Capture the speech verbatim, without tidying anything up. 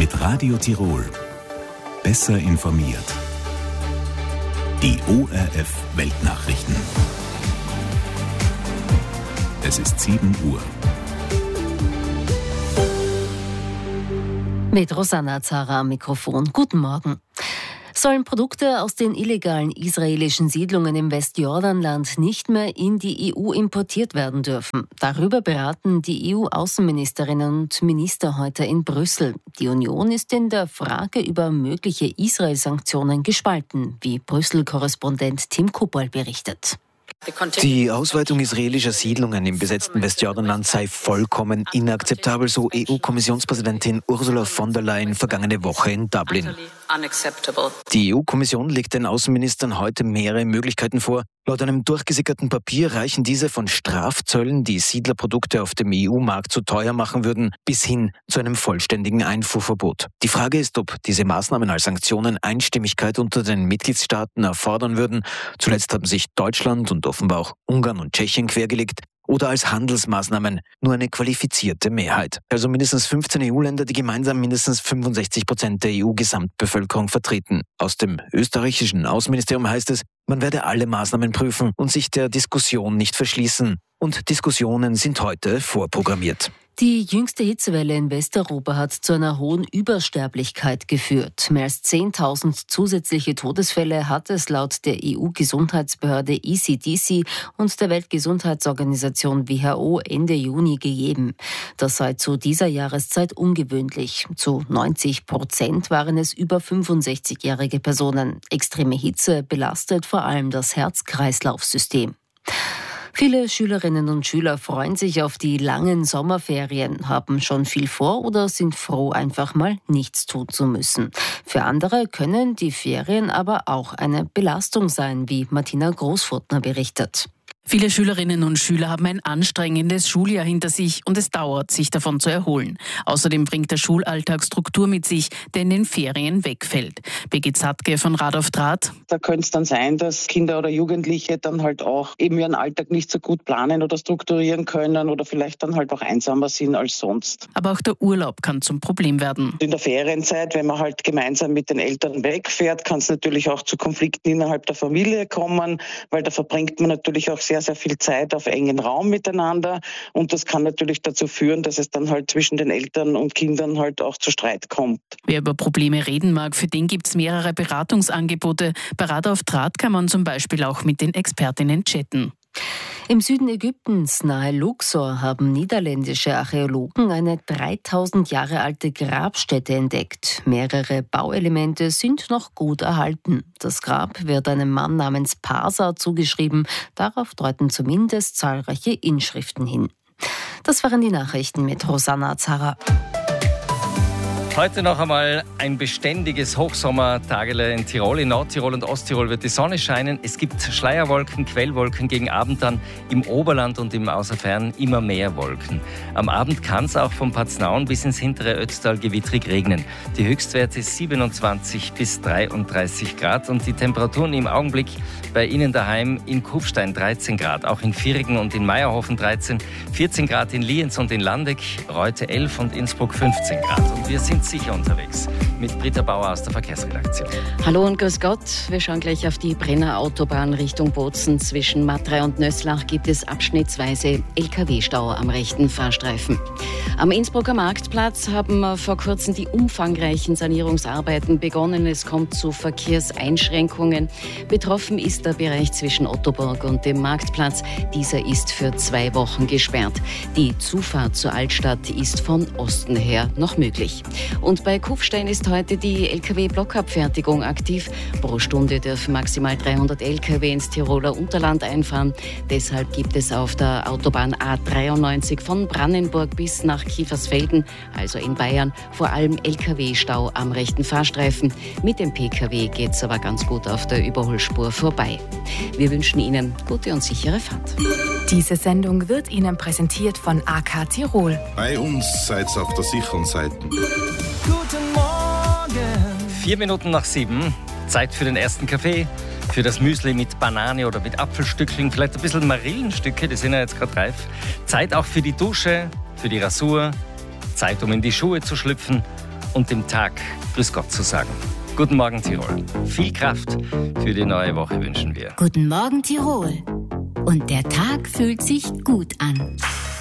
Mit Radio Tirol. Besser informiert. Die O R F Weltnachrichten. Es ist sieben Uhr. Mit Rosanna Zara am Mikrofon. Guten Morgen. Sollen Produkte aus den illegalen israelischen Siedlungen im Westjordanland nicht mehr in die E U importiert werden dürfen? Darüber beraten die E U-Außenministerinnen und Minister heute in Brüssel. Die Union ist in der Frage über mögliche Israel-Sanktionen gespalten, wie Brüssel-Korrespondent Tim Kuppel berichtet. Die Ausweitung israelischer Siedlungen im besetzten Westjordanland sei vollkommen inakzeptabel, so E U-Kommissionspräsidentin Ursula von der Leyen vergangene Woche in Dublin. Die E U-Kommission legt den Außenministern heute mehrere Möglichkeiten vor. Laut einem durchgesickerten Papier reichen diese von Strafzöllen, die Siedlerprodukte auf dem E U-Markt zu teuer machen würden, bis hin zu einem vollständigen Einfuhrverbot. Die Frage ist, ob diese Maßnahmen als Sanktionen Einstimmigkeit unter den Mitgliedstaaten erfordern würden. Zuletzt haben sich Deutschland und offenbar auch Ungarn und Tschechien quergelegt. Oder als Handelsmaßnahmen nur eine qualifizierte Mehrheit. Also mindestens fünfzehn E U-Länder, die gemeinsam mindestens fünfundsechzig Prozent der E U-Gesamtbevölkerung vertreten. Aus dem österreichischen Außenministerium heißt es, man werde alle Maßnahmen prüfen und sich der Diskussion nicht verschließen. Und Diskussionen sind heute vorprogrammiert. Die jüngste Hitzewelle in Westeuropa hat zu einer hohen Übersterblichkeit geführt. Mehr als zehntausend zusätzliche Todesfälle hat es laut der E U-Gesundheitsbehörde E C D C und der Weltgesundheitsorganisation W H O Ende Juni gegeben. Das sei zu dieser Jahreszeit ungewöhnlich. Zu neunzig Prozent waren es über fünfundsechzigjährige Personen. Extreme Hitze belastet vor allem das Herz-Kreislauf-System. Viele Schülerinnen und Schüler freuen sich auf die langen Sommerferien, haben schon viel vor oder sind froh, einfach mal nichts tun zu müssen. Für andere können die Ferien aber auch eine Belastung sein, wie Martina Großfurtner berichtet. Viele Schülerinnen und Schüler haben ein anstrengendes Schuljahr hinter sich und es dauert, sich davon zu erholen. Außerdem bringt der Schulalltag Struktur mit sich, der in den Ferien wegfällt. Birgit Sattke von Rad auf Draht. Da könnte es dann sein, dass Kinder oder Jugendliche dann halt auch eben ihren Alltag nicht so gut planen oder strukturieren können oder vielleicht dann halt auch einsamer sind als sonst. Aber auch der Urlaub kann zum Problem werden. In der Ferienzeit, wenn man halt gemeinsam mit den Eltern wegfährt, kann es natürlich auch zu Konflikten innerhalb der Familie kommen, weil da verbringt man natürlich auch sehr sehr, sehr viel Zeit auf engen Raum miteinander und das kann natürlich dazu führen, dass es dann halt zwischen den Eltern und Kindern halt auch zu Streit kommt. Wer über Probleme reden mag, für den gibt es mehrere Beratungsangebote. Bei Rad auf Draht kann man zum Beispiel auch mit den Expertinnen chatten. Im Süden Ägyptens, nahe Luxor, haben niederländische Archäologen eine dreitausend Jahre alte Grabstätte entdeckt. Mehrere Bauelemente sind noch gut erhalten. Das Grab wird einem Mann namens Pasa zugeschrieben. Darauf deuten zumindest zahlreiche Inschriften hin. Das waren die Nachrichten mit Rosanna Zara. Heute noch einmal ein beständiges Hochsommertagele in Tirol. In Nordtirol und Osttirol wird die Sonne scheinen. Es gibt Schleierwolken, Quellwolken, gegen Abend dann im Oberland und im Außerfern immer mehr Wolken. Am Abend kann es auch vom Paznaun bis ins hintere Ötztal gewittrig regnen. Die Höchstwerte siebenundzwanzig bis dreiunddreißig Grad und die Temperaturen im Augenblick bei Ihnen daheim in Kufstein dreizehn Grad, auch in Viergen und in Meierhofen dreizehn, vierzehn Grad in Lienz und in Landeck, Reute elf und Innsbruck fünfzehn Grad. Und wir sind sicher unterwegs mit Britta Bauer aus der Verkehrsredaktion. Hallo und grüß Gott. Wir schauen gleich auf die Brenner Autobahn Richtung Bozen. Zwischen Matrei und Nöslach gibt es abschnittsweise L K W-Stau am rechten Fahrstreifen. Am Innsbrucker Marktplatz haben vor kurzem die umfangreichen Sanierungsarbeiten begonnen. Es kommt zu Verkehrseinschränkungen. Betroffen ist der Bereich zwischen Ottoburg und dem Marktplatz. Dieser ist für zwei Wochen gesperrt. Die Zufahrt zur Altstadt ist von Osten her noch möglich. Und bei Kufstein ist heute die L K W-Blockabfertigung aktiv. Pro Stunde dürfen maximal dreihundert L K W ins Tiroler Unterland einfahren. Deshalb gibt es auf der Autobahn A dreiundneunzig von Brannenburg bis nach Kiefersfelden, also in Bayern, vor allem L K W-Stau am rechten Fahrstreifen. Mit dem P K W geht es aber ganz gut auf der Überholspur vorbei. Wir wünschen Ihnen gute und sichere Fahrt. Diese Sendung wird Ihnen präsentiert von A K Tirol. Bei uns seid ihr auf der sicheren Seite. Guten Morgen. Vier Minuten nach sieben. Zeit für den ersten Kaffee. Für das Müsli mit Banane oder mit Apfelstückchen. Vielleicht ein bisschen Marillenstücke, die sind ja jetzt gerade reif. Zeit auch für die Dusche, für die Rasur. Zeit, um in die Schuhe zu schlüpfen und dem Tag Grüß Gott zu sagen. Guten Morgen Tirol. Viel Kraft für die neue Woche wünschen wir. Guten Morgen Tirol. Und der Tag fühlt sich gut an.